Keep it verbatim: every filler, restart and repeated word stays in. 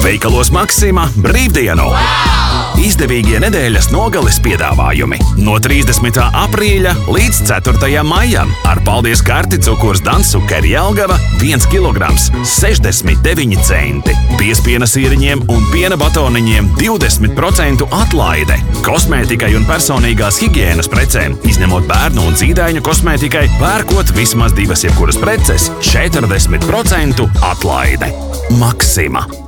Veikalos Maxima brīvdienu! Wow! Izdevīgie nedēļas nogales piedāvājumi no trīsdesmitā aprīļa līdz ceturtajam maijam ar paldies karti cukurs Dansukeri Jelgava viens kilograms sešdesmit deviņi centi. Piespiena sīriņiem un piena batoniņiem divdesmit procentu atlaide. Kosmētikai un personīgās higienas precēm, izņemot bērnu un zīdaiņu kosmētikai, pērkot vismaz divas jebkuras preces, četrdesmit procentu atlaide. Maxima.